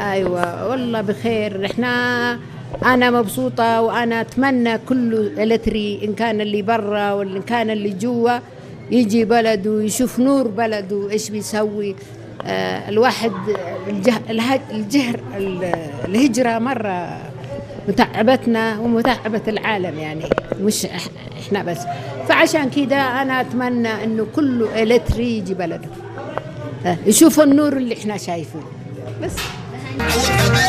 ايوه والله بخير. انا مبسوطه، وانا اتمنى كل التري، ان كان اللي برا ولا كان اللي جوا، يجي بلده يشوف نور بلده ايش بيسوي. الواحد الهجره مره متعبتنا ومتعبة العالم يعني، مش احنا بس. فعشان كده انا اتمنى انه كل التري يجي بلده يشوف النور اللي احنا شايفينه بس.